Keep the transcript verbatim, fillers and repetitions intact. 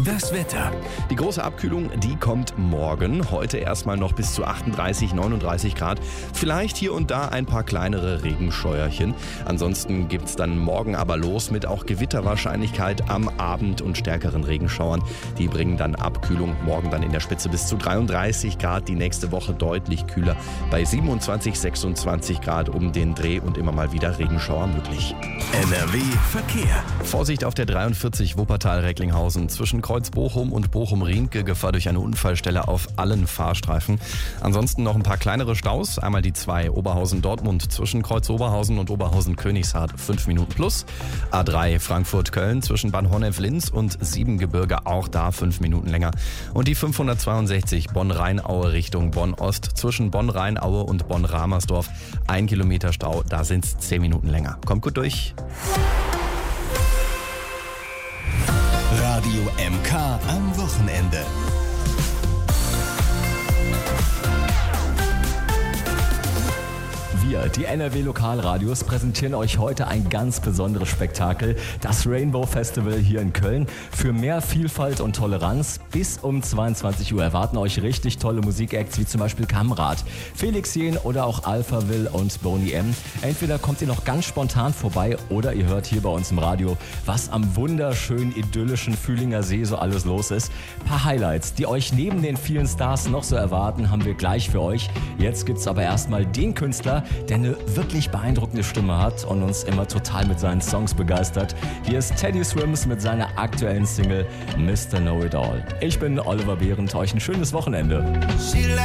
Das Wetter. Die große Abkühlung, die kommt morgen. Heute erstmal noch bis zu achtunddreißig, neununddreißig Grad. Vielleicht hier und da ein paar kleinere Regenscheuerchen. Ansonsten gibt's dann morgen aber los mit auch Gewitterwahrscheinlichkeit am Abend und stärkeren Regenschauern. Die bringen dann Abkühlung. Morgen dann in der Spitze bis zu dreiunddreißig Grad. Die nächste Woche deutlich kühler bei siebenundzwanzig, sechsundzwanzig Grad um den Dreh und immer mal wieder Regenschauer möglich. N R W Verkehr. Vorsicht auf der dreiundvierzig Wuppertal-Recklinghausen zwischen Kreuz Bochum und Bochum-Rienke. Gefahr durch eine Unfallstelle auf allen Fahrstreifen. Ansonsten noch ein paar kleinere Staus. Einmal die zwei Oberhausen-Dortmund zwischen Kreuz Oberhausen und Oberhausen-Königshardt fünf Minuten plus. A drei Frankfurt-Köln zwischen Bad Honnef-Linz und Siebengebirge, auch da fünf Minuten länger. Und die fünfhundertzweiundsechzig Bonn-Rheinaue Richtung Bonn-Ost zwischen Bonn-Rheinaue und Bonn-Ramersdorf. Ein Kilometer Stau, da sind es zehn Minuten länger. Kommt gut durch. Radio M K am Wochenende. Wir, die N R W Lokalradios, präsentieren euch heute ein ganz besonderes Spektakel, das Rainbow Festival hier in Köln. Für mehr Vielfalt und Toleranz bis um zweiundzwanzig Uhr erwarten euch richtig tolle Musikacts wie zum Beispiel Kamrat, Felix Jähn oder auch Alphaville und Boney M. Entweder kommt ihr noch ganz spontan vorbei oder ihr hört hier bei uns im Radio, was am wunderschönen, idyllischen Fühlinger See so alles los ist. Ein paar Highlights, die euch neben den vielen Stars noch so erwarten, haben wir gleich für euch. Jetzt gibt's aber erstmal den Künstler, der eine wirklich beeindruckende Stimme hat und uns immer total mit seinen Songs begeistert. Hier ist Teddy Swims mit seiner aktuellen Single Mister Know It All. Ich bin Oliver Behrendt, euch ein schönes Wochenende.